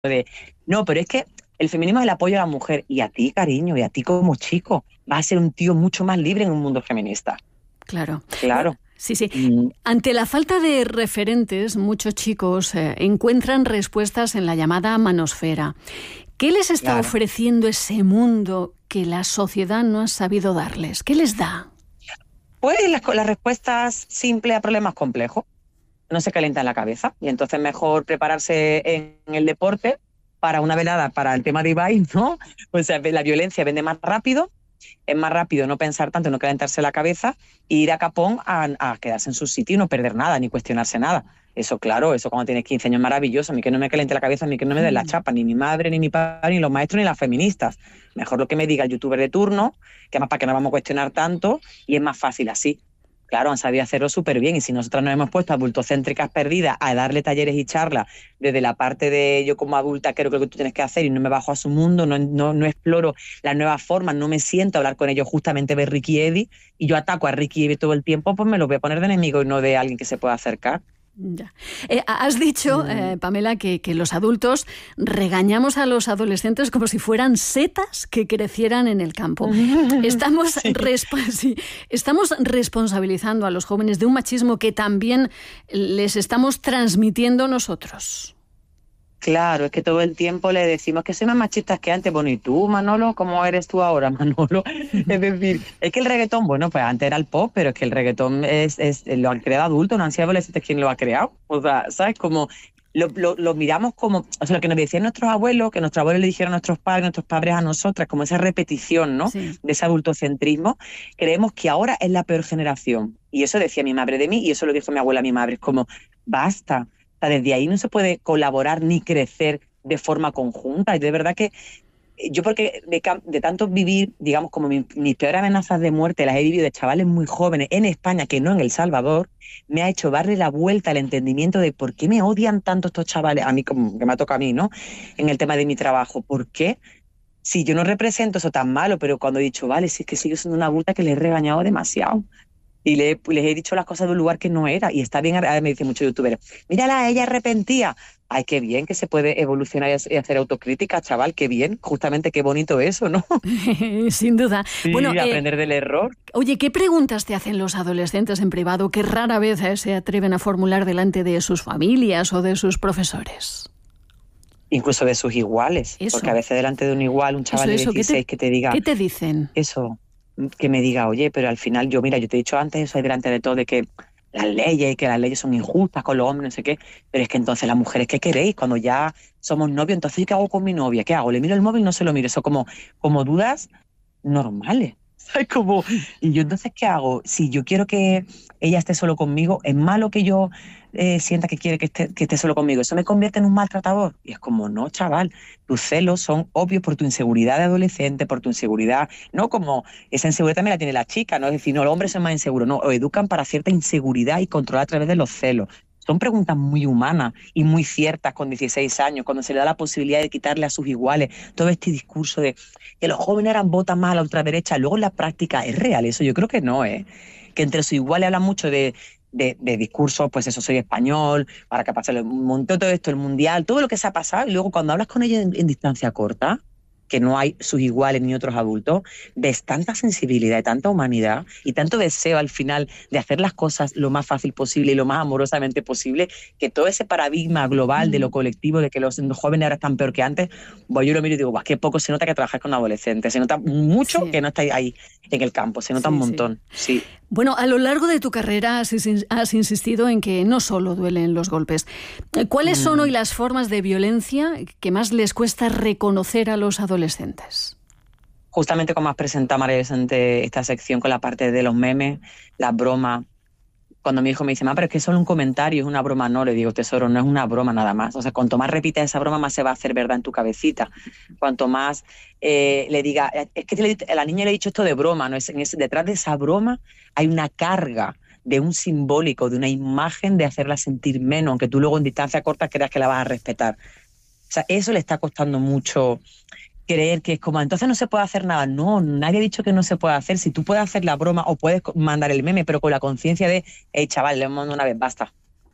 de, no, pero es que el feminismo es el apoyo a la mujer, y a ti, cariño, y a ti como chico, vas a ser un tío mucho más libre en un mundo feminista. Claro. Claro. Sí, sí. Ante la falta de referentes, muchos chicos encuentran respuestas en la llamada manosfera. ¿Qué les está ofreciendo ese mundo que la sociedad no ha sabido darles? ¿Qué les da? Pues las respuestas simples a problemas complejos. No se calientan la cabeza, y entonces mejor prepararse en el deporte para una velada, para el tema de Ibai, ¿no? O sea, la violencia vende más rápido, es más rápido no pensar tanto, no calentarse la cabeza, e ir a Capón a quedarse en su sitio y no perder nada, ni cuestionarse nada. Eso, claro, eso cuando tienes 15 años, maravilloso. A mí que no me caliente la cabeza, a mí que no me den la chapa, ni mi madre, ni mi padre, ni los maestros, ni las feministas. Mejor lo que me diga el youtuber de turno, que además para que no vamos a cuestionar tanto, y es más fácil así. Claro, han sabido hacerlo súper bien, y si nosotras nos hemos puesto adultocéntricas perdidas a darle talleres y charlas desde la parte de yo como adulta creo que lo que tú tienes que hacer, y no me bajo a su mundo, no exploro las nuevas formas, no me siento a hablar con ellos, justamente ver Ricky y Eddie, y yo ataco a Ricky y Eddie todo el tiempo, pues me los voy a poner de enemigo y no de alguien que se pueda acercar. Ya. Has dicho, Pamela, que los adultos regañamos a los adolescentes como si fueran setas que crecieran en el campo. Estamos responsabilizando a los jóvenes de un machismo que también les estamos transmitiendo nosotros. Claro, es que todo el tiempo le decimos que soy más machistas que antes. Bueno, ¿y tú, Manolo? ¿Cómo eres tú ahora, Manolo? Es decir, es que el reggaetón, bueno, pues antes era el pop, pero es que el reggaetón lo han creado adultos, no han sido adolescentes quien lo ha creado. O sea, ¿sabes? Como lo miramos como, o sea, lo que nos decían nuestros abuelos, que nuestros abuelos le dijeron a nuestros padres a nosotras, como esa repetición, ¿no? Sí. De ese adultocentrismo. Creemos que ahora es la peor generación. Y eso decía mi madre de mí, y eso lo dijo mi abuela a mi madre. Es como, basta. O sea, desde ahí no se puede colaborar ni crecer de forma conjunta. Y de verdad que yo, porque de tanto vivir, digamos, como mis peores amenazas de muerte las he vivido de chavales muy jóvenes en España, que no en El Salvador, me ha hecho darle la vuelta al entendimiento de por qué me odian tanto estos chavales, a mí como que me toca a mí, ¿no? En el tema de mi trabajo. ¿Por qué? Si yo no represento eso tan malo, pero cuando he dicho, vale, si es que sigo siendo una adulta que les he regañado demasiado. Y les he dicho las cosas de un lugar que no era. Y está bien, ahora me dicen muchos youtubers, mírala, ella arrepentía. Ay, qué bien que se puede evolucionar y hacer autocrítica, chaval, qué bien. Justamente qué bonito eso, ¿no? Sin duda. Sí, bueno, aprender del error. Oye, ¿qué preguntas te hacen los adolescentes en privado que rara vez se atreven a formular delante de sus familias o de sus profesores? Incluso de sus iguales. Eso. Porque a veces delante de un igual, un chaval de 16 que te diga... ¿Qué te dicen? Eso. Que me diga, oye, pero al final yo te he dicho antes eso ahí delante de todo, de que las leyes son injustas con los hombres, no sé qué, pero es que entonces las mujeres, ¿qué queréis? Cuando ya somos novios, entonces ¿qué hago con mi novia? ¿Qué hago? ¿Le miro el móvil? No se lo miro. Eso como dudas normales. ¿Sabes? Y yo entonces, ¿qué hago? Si yo quiero que ella esté solo conmigo, ¿es malo que yo sienta que quiere que esté solo conmigo? ¿Eso me convierte en un maltratador? Y es como, no, chaval, tus celos son obvios por tu inseguridad de adolescente, por tu inseguridad, no como esa inseguridad también la tiene la chica, ¿no? Es decir, no, los hombres son más inseguros, no, o educan para cierta inseguridad y controlar a través de los celos. Son preguntas muy humanas y muy ciertas con 16 años, cuando se le da la posibilidad de quitarle a sus iguales todo este discurso de que los jóvenes votan más a la ultraderecha. Luego en la práctica es real eso, yo creo que no, que entre sus iguales hablan mucho de discursos, pues eso, soy español, para que pase un montón todo esto, el mundial, todo lo que se ha pasado, y luego cuando hablas con ellos en distancia corta, que no hay sus iguales ni otros adultos, ves tanta sensibilidad y tanta humanidad y tanto deseo al final de hacer las cosas lo más fácil posible y lo más amorosamente posible, que todo ese paradigma global de lo colectivo, de que los jóvenes ahora están peor que antes, pues yo lo miro y digo, qué poco se nota que trabajas con adolescentes, se nota mucho que no estáis ahí en el campo, se nota un montón, sí. Bueno, a lo largo de tu carrera has insistido en que no solo duelen los golpes. ¿Cuáles son hoy las formas de violencia que más les cuesta reconocer a los adolescentes? Justamente como has presentado, María Vicente, esta sección con la parte de los memes, las bromas. Cuando mi hijo me dice, pero es que es solo un comentario, es una broma, no, le digo, tesoro, no es una broma nada más. O sea, cuanto más repites esa broma, más se va a hacer verdad en tu cabecita. Cuanto más le diga, es que a la niña le he dicho esto de broma, ¿no? Detrás de esa broma hay una carga de un simbólico, de una imagen de hacerla sentir menos, aunque tú luego en distancia corta creas que la vas a respetar. O sea, eso le está costando mucho creer que es como, entonces no se puede hacer nada. No, nadie ha dicho que no se puede hacer. Si tú puedes hacer la broma o puedes mandar el meme, pero con la conciencia de, hey, chaval, le hemos mandado una vez, basta.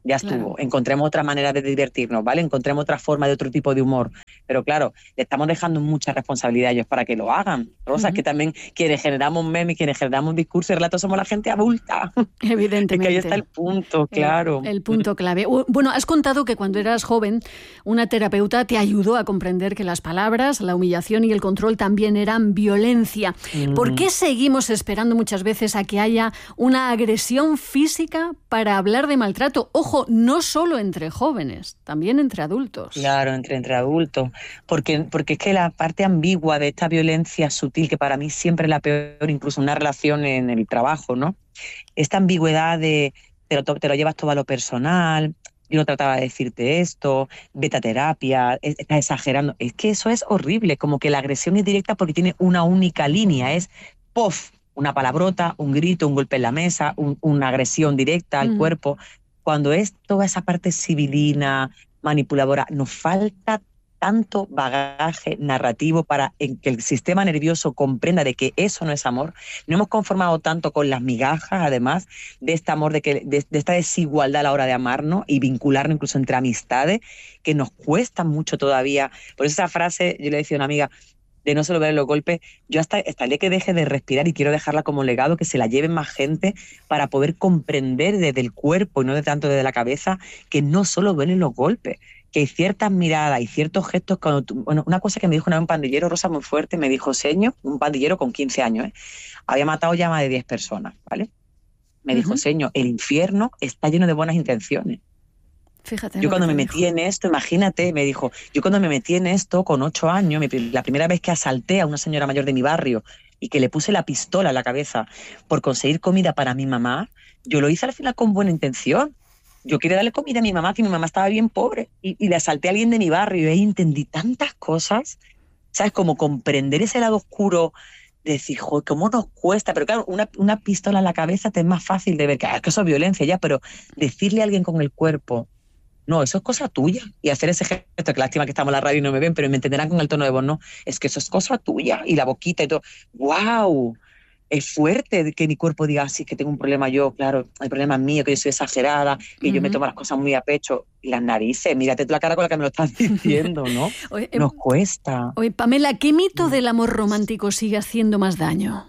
ya estuvo. Encontremos otra manera de divertirnos, ¿vale? Encontremos otra forma de otro tipo de humor. Pero claro, le estamos dejando mucha responsabilidad a ellos para que lo hagan. Rosa, es que también quienes generamos memes, quienes generamos discursos y relatos somos la gente adulta. Evidentemente. Es que ahí está el punto, claro. El punto clave. Bueno, has contado que cuando eras joven, una terapeuta te ayudó a comprender que las palabras, la humillación y el control también eran violencia. ¿Por qué seguimos esperando muchas veces a que haya una agresión física para hablar de maltrato? Ojo, no solo entre jóvenes, también entre adultos. Claro, entre adultos. Porque es que la parte ambigua de esta violencia sutil, que para mí siempre es la peor, incluso en una relación en el trabajo, ¿no? Esta ambigüedad de te lo llevas todo a lo personal, yo no trataba de decirte esto, vete a terapia, estás exagerando. Es que eso es horrible, como que la agresión es directa porque tiene una única línea, es ¡pof! Una palabrota, un grito, un golpe en la mesa, una agresión directa al cuerpo. Cuando es toda esa parte civilina, manipuladora, nos falta tanto bagaje narrativo para que el sistema nervioso comprenda de que eso no es amor. No hemos conformado tanto con las migajas, además, de este amor, de esta desigualdad a la hora de amarnos y vincularnos incluso entre amistades, que nos cuesta mucho todavía. Por eso esa frase, yo le decía a una amiga, de no solo ver los golpes, yo hasta el día que deje de respirar, y quiero dejarla como legado, que se la lleven más gente para poder comprender desde el cuerpo y no de tanto desde la cabeza, que no solo duelen los golpes, que hay ciertas miradas y ciertos gestos. Una cosa que me dijo un pandillero, Rosa, muy fuerte, me dijo, Seño, un pandillero con 15 años, había matado ya más de 10 personas, ¿vale? Me dijo, Seño, el infierno está lleno de buenas intenciones. Fíjate. Yo cuando me metí en esto, imagínate, me dijo, yo cuando me metí en esto con 8 años, la primera vez que asalté a una señora mayor de mi barrio y que le puse la pistola en la cabeza por conseguir comida para mi mamá, yo lo hice al final con buena intención. Yo quería darle comida a mi mamá, que mi mamá estaba bien pobre, y le asalté a alguien de mi barrio y ahí entendí tantas cosas, ¿sabes? Como comprender ese lado oscuro, de decir, joder, ¿cómo nos cuesta? Pero claro, una pistola en la cabeza te es más fácil de ver, que eso es violencia ya, pero decirle a alguien con el cuerpo, no, eso es cosa tuya. Y hacer ese gesto, que lástima que estamos en la radio y no me ven, pero me entenderán con el tono de voz, no, es que eso es cosa tuya. Y la boquita y todo. ¡Wow! Es fuerte que mi cuerpo diga, sí, que tengo un problema yo, claro, el problema es mío, que yo soy exagerada, que yo me tomo las cosas muy a pecho. Y las narices, mírate tú la cara con la que me lo estás diciendo, ¿no? Nos cuesta. Oye, Pamela, ¿qué mito del amor romántico sigue haciendo más daño?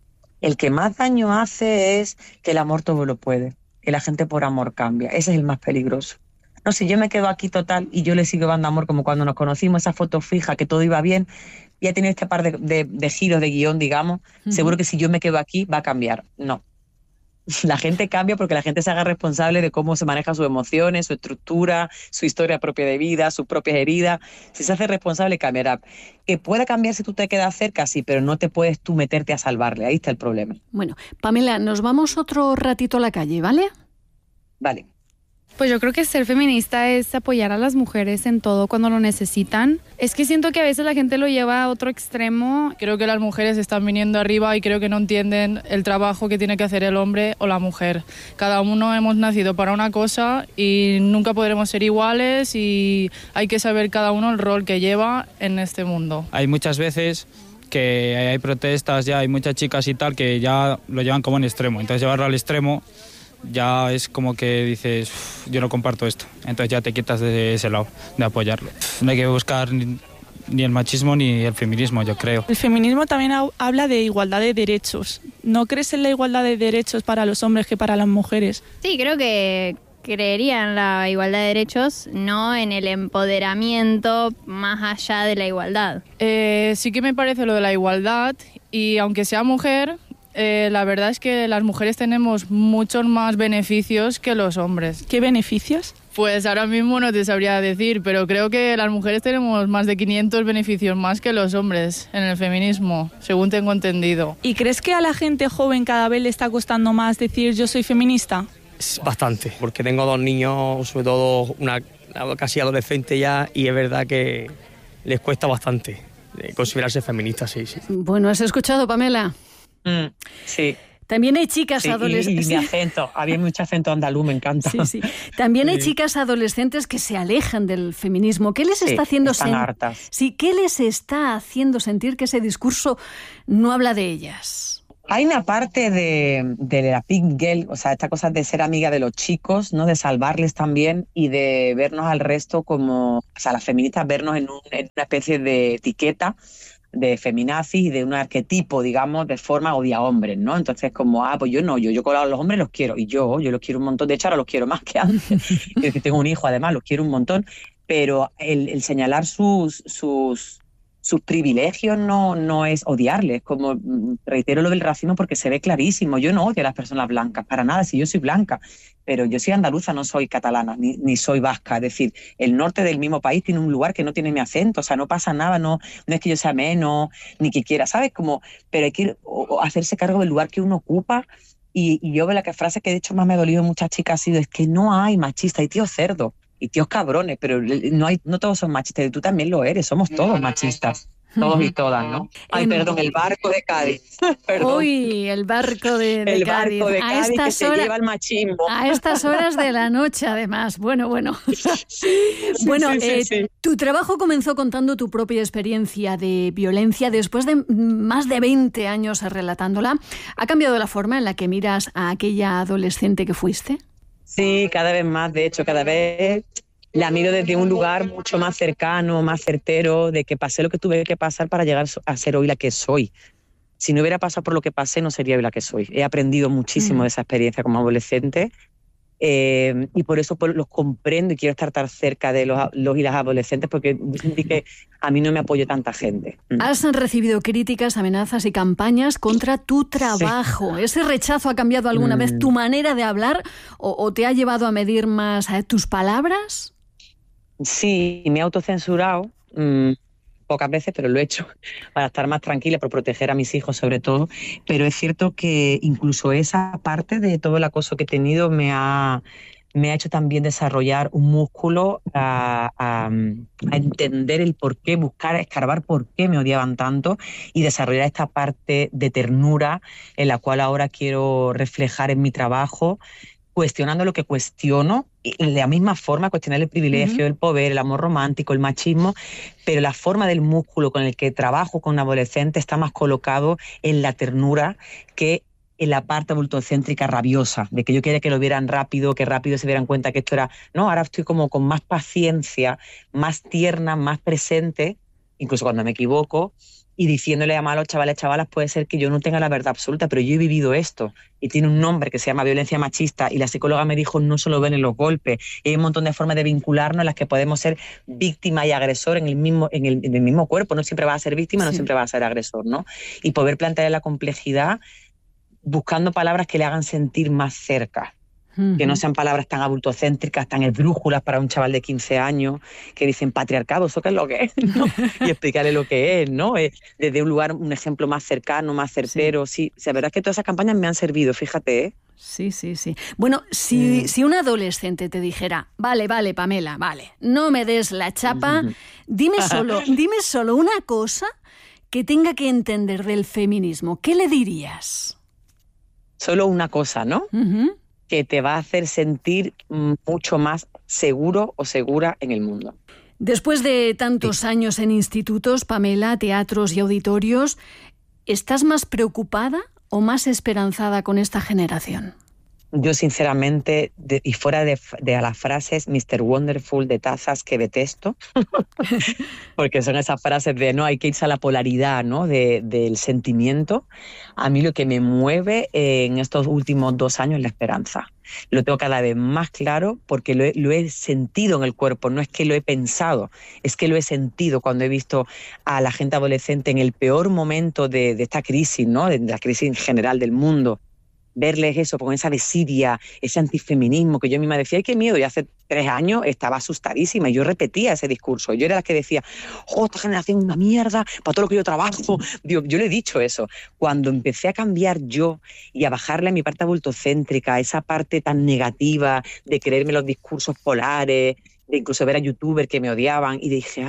El que más daño hace es que el amor todo lo puede, que la gente por amor cambia. Ese es el más peligroso. No, si yo me quedo aquí total y yo le sigo dando amor como cuando nos conocimos, esa foto fija, que todo iba bien, y ha tenido este par de giros de guión, digamos, seguro que si yo me quedo aquí va a cambiar. No. La gente cambia porque la gente se haga responsable de cómo se maneja sus emociones, su estructura, su historia propia de vida, sus propias heridas. Si se hace responsable, cambiará. Que pueda cambiar si tú te quedas cerca, sí, pero no te puedes tú meterte a salvarle. Ahí está el problema. Bueno, Pamela, nos vamos otro ratito a la calle, ¿vale? Vale. Pues yo creo que ser feminista es apoyar a las mujeres en todo cuando lo necesitan. Es que siento que a veces la gente lo lleva a otro extremo. Creo que las mujeres están viniendo arriba y creo que no entienden el trabajo que tiene que hacer el hombre o la mujer. Cada uno hemos nacido para una cosa y nunca podremos ser iguales, y hay que saber cada uno el rol que lleva en este mundo. Hay muchas veces que hay protestas, ya hay muchas chicas y tal que ya lo llevan como en extremo. Entonces llevarlo al extremo ya es como que dices, yo no comparto esto, entonces ya te quitas de ese lado, de apoyarlo. No hay que buscar ni el machismo ni el feminismo, yo creo. El feminismo también habla de igualdad de derechos. ¿No crees en la igualdad de derechos para los hombres que para las mujeres? Sí, creo que creería en la igualdad de derechos, no en el empoderamiento más allá de la igualdad. Sí que me parece lo de la igualdad, y aunque sea mujer, la verdad es que las mujeres tenemos muchos más beneficios que los hombres. ¿Qué beneficios? Pues ahora mismo no te sabría decir, pero creo que las mujeres tenemos más de 500 beneficios más que los hombres en el feminismo, según tengo entendido. ¿Y crees que a la gente joven cada vez le está costando más decir yo soy feminista? Bastante, porque tengo 2 niños, sobre todo una casi adolescente ya, y es verdad que les cuesta bastante considerarse feministas, sí. Bueno, ¿has escuchado, Pamela? Sí. También hay chicas adolescentes. Y mi acento, había mucho acento andaluz, me encanta. Sí. También hay chicas adolescentes que se alejan del feminismo. ¿Qué les está haciendo están hartas. Sí, ¿qué les está haciendo sentir que ese discurso no habla de ellas? Hay una parte de la pink girl, o sea, esta cosa de ser amiga de los chicos, ¿no? De salvarles también y de vernos al resto como, o sea, las feministas vernos en una especie de etiqueta de feminazis y de un arquetipo, digamos, de forma odia hombres, ¿no? Entonces, como, pues yo no, yo con los hombres los quiero, y yo los quiero un montón, de hecho ahora los quiero más que antes, es que tengo un hijo además, los quiero un montón, pero el señalar sus privilegios no es odiarles, como reitero lo del racismo porque se ve clarísimo. Yo no odio a las personas blancas, para nada, si yo soy blanca, pero yo soy andaluza, no soy catalana, ni soy vasca. Es decir, el norte del mismo país tiene un lugar que no tiene mi acento, o sea, no pasa nada, no es que yo sea menos, ni que quiera, ¿sabes? Pero hay que hacerse cargo del lugar que uno ocupa. Y yo la frase que de hecho más me ha dolido muchas chicas ha sido, es que no hay machistas, hay tíos cerdos y tíos cabrones, pero no todos son machistas, y tú también lo eres, somos todos machistas, todos y todas, ¿no? Ay, perdón, el barco de Cádiz. Uy, el barco de Cádiz. El barco de Cádiz que se lleva el machismo. A estas horas de la noche, además. Bueno. Sí. Tu trabajo comenzó contando tu propia experiencia de violencia. Después de más de 20 años relatándola, ¿ha cambiado la forma en la que miras a aquella adolescente que fuiste? Sí, cada vez más, de hecho, cada vez la miro desde un lugar mucho más cercano, más certero, de que pasé lo que tuve que pasar para llegar a ser hoy la que soy. Si no hubiera pasado por lo que pasé, no sería hoy la que soy. He aprendido muchísimo de esa experiencia como adolescente, y por eso los comprendo y quiero estar tan cerca de los y las adolescentes, porque sentí que a mí no me apoyó tanta gente. Has recibido críticas, amenazas y campañas contra tu trabajo. Sí. ¿Ese rechazo ha cambiado alguna vez tu manera de hablar o te ha llevado a medir más tus palabras? Sí, me he autocensurado pocas veces, pero lo he hecho para estar más tranquila, por proteger a mis hijos sobre todo. Pero es cierto que incluso esa parte de todo el acoso que he tenido me ha hecho también desarrollar un músculo a entender el por qué, buscar, escarbar por qué me odiaban tanto y desarrollar esta parte de ternura en la cual ahora quiero reflejar en mi trabajo, cuestionando lo que cuestiono, de la misma forma cuestionar el privilegio, el poder, el amor romántico, el machismo, pero la forma del músculo con el que trabajo con un adolescente está más colocado en la ternura que en la parte adultocéntrica rabiosa, de que yo quería que lo vieran rápido, que rápido se dieran cuenta que esto era... No, ahora estoy como con más paciencia, más tierna, más presente, incluso cuando me equivoco, y diciéndole a malos chavales, chavalas, puede ser que yo no tenga la verdad absoluta, pero yo he vivido esto, y tiene un nombre que se llama violencia machista, y la psicóloga me dijo, no solo ven en los golpes, y hay un montón de formas de vincularnos en las que podemos ser víctima y agresor en el mismo cuerpo. No siempre vas a ser víctima, no siempre vas a ser agresor, ¿no? Y poder plantear la complejidad buscando palabras que le hagan sentir más cerca, que no sean palabras tan adultocéntricas, tan esdrújulas para un chaval de 15 años, que dicen patriarcado, ¿eso qué es lo que es? ¿No? Y explicarle lo que es, ¿no? Desde un lugar, un ejemplo más cercano, más certero. Sí, la verdad es que todas esas campañas me han servido, fíjate, ¿eh? Sí. Bueno, si un adolescente te dijera, vale, Pamela, vale, no me des la chapa, dime solo una cosa que tenga que entender del feminismo, ¿qué le dirías? Solo una cosa, ¿no? Que te va a hacer sentir mucho más seguro o segura en el mundo. Después de tantos años en institutos, Pamela, teatros y auditorios, ¿estás más preocupada o más esperanzada con esta generación? Yo sinceramente, y fuera de las frases Mr. Wonderful de tazas que detesto, porque son esas frases de no hay que irse a la polaridad, ¿no? del sentimiento, a mí lo que me mueve en estos últimos 2 años es la esperanza. Lo tengo cada vez más claro porque lo he sentido en el cuerpo, no es que lo he pensado, es que lo he sentido cuando he visto a la gente adolescente en el peor momento de esta crisis, ¿no? De la crisis en general del mundo. Verles eso, con esa desidia, ese antifeminismo que yo misma decía, ¡ay, qué miedo! Y hace 3 años estaba asustadísima y yo repetía ese discurso. Yo era la que decía, esta generación es una mierda, para todo lo que yo trabajo. Digo, yo le he dicho eso. Cuando empecé a cambiar yo y a bajarle a mi parte adultocéntrica, esa parte tan negativa de creerme los discursos polares, de incluso ver a youtubers que me odiaban, y dije,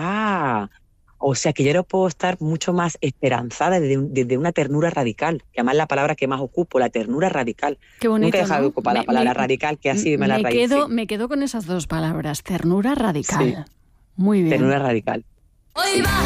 o sea que yo ahora puedo estar mucho más esperanzada desde una ternura radical, que además es la palabra que más ocupo, la ternura radical. Qué bonito, nunca he dejado ¿no? de ocupar la palabra radical, que así me la raíz. Me quedo con esas 2 palabras, ternura radical. Sí. Muy bien. Ternura radical.